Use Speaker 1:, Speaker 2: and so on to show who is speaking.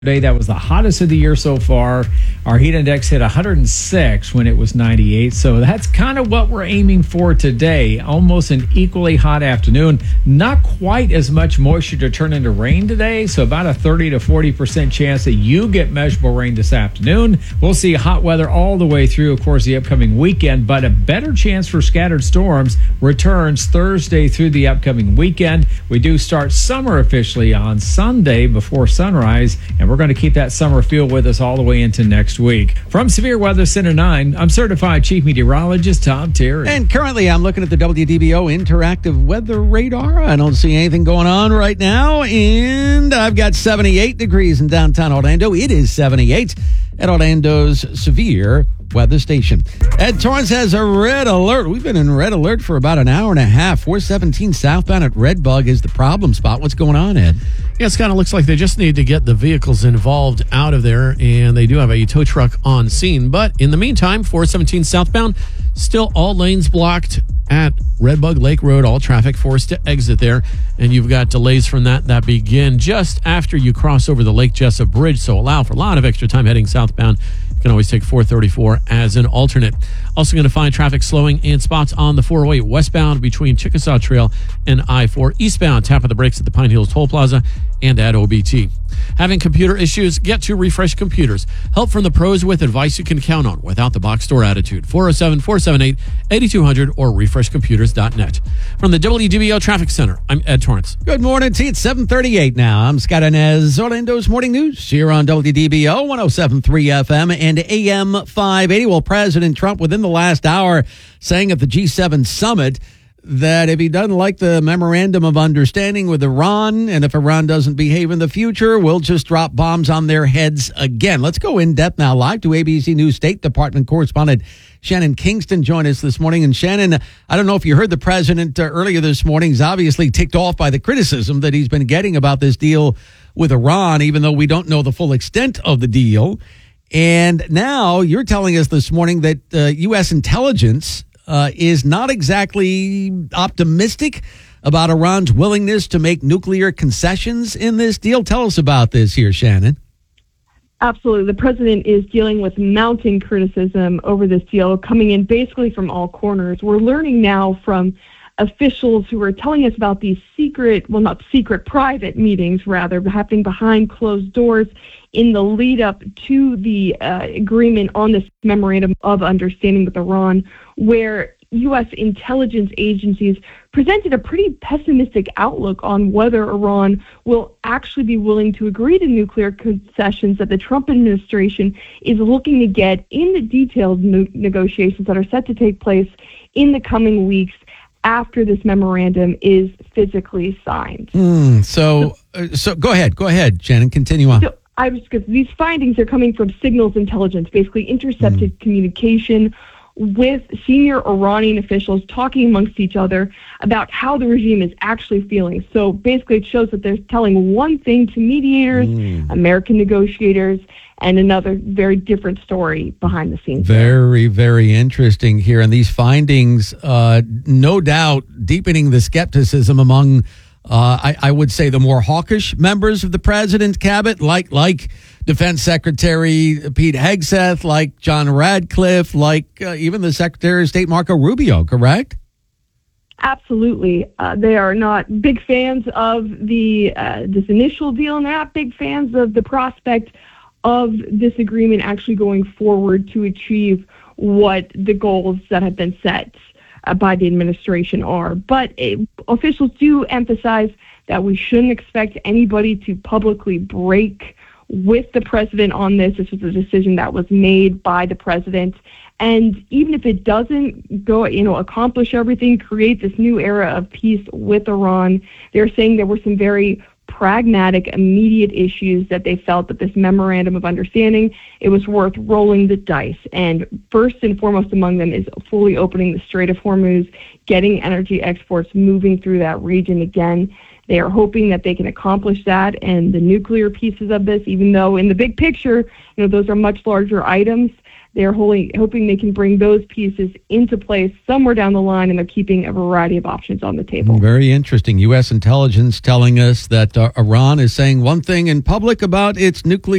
Speaker 1: Today, that was the hottest of the year so far. Our heat index hit 106 when it was 98. So that's kind of what we're aiming for today. Almost an equally hot afternoon. Not quite as much moisture to turn into rain today. So about a 30 to 40% chance that you get measurable rain this afternoon. We'll see hot weather all the way through, of course, the upcoming weekend. But a better chance for scattered storms returns Thursday through the upcoming weekend. We do start summer officially on Sunday before sunrise. And we're going to keep that summer feel with us all the way into next week. From Severe Weather Center 9, I'm certified chief meteorologist Tom Terry.
Speaker 2: And currently I'm looking at the WDBO interactive weather radar. I don't see anything going on right now. And I've got 78 degrees in downtown Orlando. It is 78 at Orlando's Severe Weather Station. Ed Torrance has a red alert. We've been in red alert for about an hour and a half. 417 southbound at Redbug is the problem spot. What's going on, Ed?
Speaker 3: Yeah, it kind of looks like they just need to get the vehicles involved out of there, and they do have a tow truck on scene. But in the meantime, 417 southbound, still all lanes blocked at Redbug Lake Road, all traffic forced to exit there. And you've got delays from that begin just after you cross over the Lake Jessup Bridge, so allow for a lot of extra time heading southbound. You can always take 434 as an alternate. Also going to find traffic slowing in spots on the 408 westbound between Chickasaw Trail and I-4 eastbound. Tap of the brakes at the Pine Hills Toll Plaza and at OBT. Having computer issues? Get to Refresh Computers. Help from the pros with advice you can count on without the box store attitude. 407-478-8200 or refreshcomputers.net. From the WDBO Traffic Center, I'm Ed Torrance.
Speaker 2: Good morning to you. It's 7:38 now. I'm Scott Inez, Orlando's Morning News here on WDBO 107.3 FM and AM 580. Well, President Trump within the last hour saying at the G7 summit that if he doesn't like the memorandum of understanding with Iran, and if Iran doesn't behave in the future, we'll just drop bombs on their heads again. Let's go in depth now. Live to ABC News State Department correspondent Shannon Kingston joined us this morning. And Shannon, I don't know if you heard the president earlier this morning. He's obviously ticked off by the criticism that he's been getting about this deal with Iran, even though we don't know the full extent of the deal. And now you're telling us this morning that U.S. intelligence is not exactly optimistic about Iran's willingness to make nuclear concessions in this deal. Tell us about this here, Shannon.
Speaker 4: Absolutely. The president is dealing with mounting criticism over this deal, coming in basically from all corners. We're learning now from officials who are telling us about these private meetings, rather, happening behind closed doors in the lead up to the agreement on this memorandum of understanding with Iran, where U.S. intelligence agencies presented a pretty pessimistic outlook on whether Iran will actually be willing to agree to nuclear concessions that the Trump administration is looking to get in the detailed negotiations that are set to take place in the coming weeks after this memorandum is physically signed.
Speaker 2: So go ahead, Shannon, continue on.
Speaker 4: So, because these findings are coming from signals intelligence, basically intercepted communication with senior Iranian officials talking amongst each other about how the regime is actually feeling. So basically it shows that they're telling one thing to mediators, American negotiators, and another very different story behind the scenes.
Speaker 2: Very, very interesting here. And these findings, no doubt, deepening the skepticism among I would say the more hawkish members of the president's cabinet, like Defense Secretary Pete Hegseth, like John Radcliffe, like even the Secretary of State Marco Rubio, correct?
Speaker 4: Absolutely. They are not big fans of this initial deal, and they're not big fans of the prospect of this agreement actually going forward to achieve what the goals that have been set by the administration are. But officials do emphasize that we shouldn't expect anybody to publicly break with the president on this. This was a decision that was made by the president. And even if it doesn't go, accomplish everything, create this new era of peace with Iran, they're saying there were some very pragmatic, immediate issues that they felt that this memorandum of understanding, it was worth rolling the dice. And first and foremost among them is fully opening the Strait of Hormuz, getting energy exports moving through that region again. They are hoping that they can accomplish that, and the nuclear pieces of this, even though in the big picture, those are much larger items, they're hoping they can bring those pieces into place somewhere down the line, and they're keeping a variety of options on the table.
Speaker 2: Very interesting. U.S. intelligence telling us that Iran is saying one thing in public about its nuclear